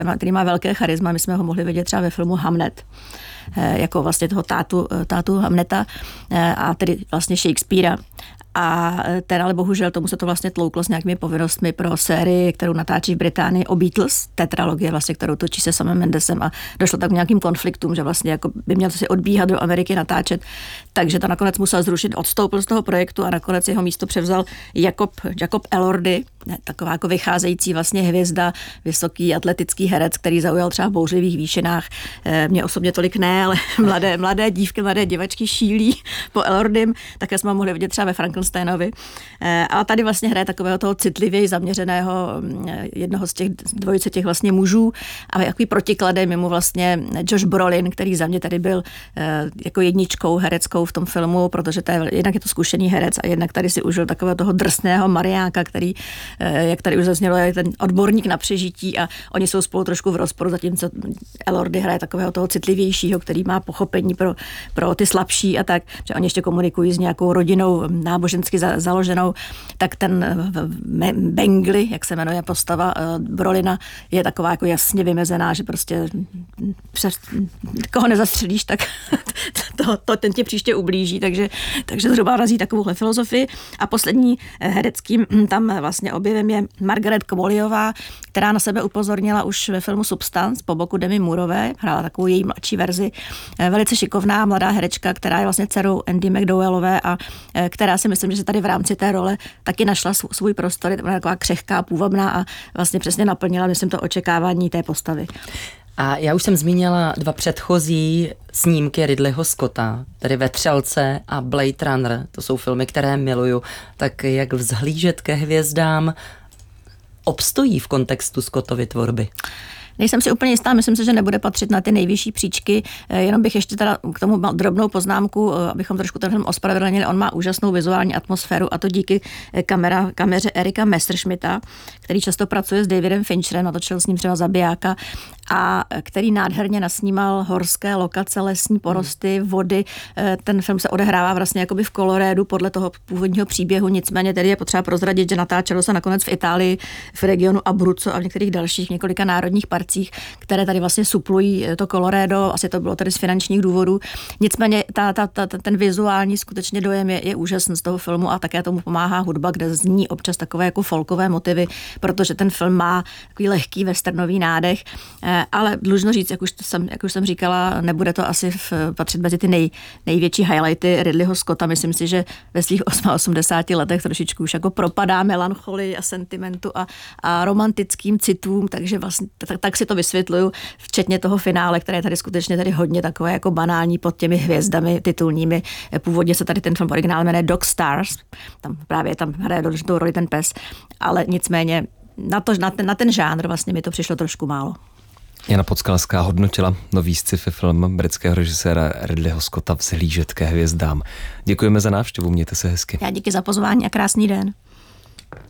který má velké charisma. My jsme ho mohli vidět třeba ve filmu Hamlet, jako vlastně toho tátu Hamleta a tedy vlastně Shakespearea. A ten ale bohužel tomu se to vlastně tlouklo s nějakými povinnostmi pro sérii, kterou natáčí v Británii o Beatles, tetralogie vlastně, kterou točí se Samem Mendesem a došlo tak k nějakým konfliktům, že vlastně jako by měl si odbíhat do Ameriky natáčet, takže to nakonec musel zrušit, odstoupil z toho projektu a nakonec jeho místo převzal Jacob Elordi, taková jako vycházející vlastně hvězda, vysoký atletický herec, který zaujal třeba v Bouřlivých výšinách. Mě osobně tolik ne, ale mladé dívky, mladé děvačky šílí po Elordim, také jsme ho mohli vidět třeba ve Frankensteinovi. A tady vlastně hraje takového toho citlivěji zaměřeného jednoho z těch dvojice těch vlastně mužů a takový protikladem je mu vlastně Josh Brolin, který za mě tady byl jako jedničkou hereckou v tom filmu, protože jednak je to zkušený herec a jednak tady si užil takového toho drsného Mariáka, který, jak tady už zaznělo, je ten odborník na přežití a oni jsou spolu trošku v rozporu, zatímco Elordi hraje takového toho citlivějšího, který má pochopení pro ty slabší a tak, že oni ještě komunikují s nějakou rodinou nábožensky založenou, tak ten Bengli, jak se jmenuje postava Brolina, je taková jako jasně vymezená, že prostě koho nezastřelíš, tak ten tě příště ublíží, takže zhruba razí takovouhle filozofii. A poslední hereckým tam vlastně objevem je Margaret Qualleyová, která na sebe upozornila už ve filmu Substance po boku Demi Moorové, hrála takovou její mladší verzi, velice šikovná mladá herečka, která je vlastně dcerou Andy McDowellové a která si myslím, že se tady v rámci té role taky našla svůj prostor, je taková křehká, půvabná a vlastně přesně naplnila, myslím, to očekávání té postavy. A já už jsem zmínila 2 předchozí snímky Ridleyho Scotta, tedy Vetřelce a Blade Runner. To jsou filmy, které miluju. Tak jak vzhlížet ke hvězdám obstojí v kontextu Scottovy tvorby? Nejsem si úplně jistá, myslím si, že nebude patřit na ty nejvyšší příčky, jenom bych ještě teda k tomu drobnou poznámku, abychom trošku ten film ospravedlnili. On má úžasnou vizuální atmosféru a to díky kameře Erika Messerschmitta, který často pracuje s Davidem Fincherem, natočil s ním třeba Zabijáka a který nádherně nasnímal horské lokace, lesní porosty, vody. Ten film se odehrává vlastně jakoby v Kolorédu podle toho původního příběhu, nicméně tedy je potřeba prozradit, že natáčelo se nakonec v Itálii, v regionu Abruzzo a v některých dalších několika národních parcích, které tady vlastně suplují to Colorado, asi to bylo tady z finančních důvodů. Nicméně ten vizuální skutečně dojem je úžasný z toho filmu a také tomu pomáhá hudba, kde zní občas takové jako folkové motivy, protože ten film má takový lehký westernový nádech, ale dlužno říct, jak už jsem říkala, nebude to asi patřit mezi ty největší highlighty Ridleyho Scotta. Myslím si, že ve svých 88 letech trošičku už jako propadá melancholii a sentimentu a romantickým citům, takže vlastně tak si to vysvětluju, včetně toho finále, které je tady skutečně tady hodně takové jako banální pod těmi hvězdami titulními. Původně se tady ten film originál jmenuje Dog Stars, tam právě tam hraje důležitou roli ten pes, ale nicméně na ten žánr vlastně mi to přišlo trošku málo. Jana Podskalská hodnotila nový sci-fi film britského režiséra Ridleyho Scotta Vzhlížet ke hvězdám. Děkujeme za návštěvu, mějte se hezky. Já díky za pozvání a krásný den.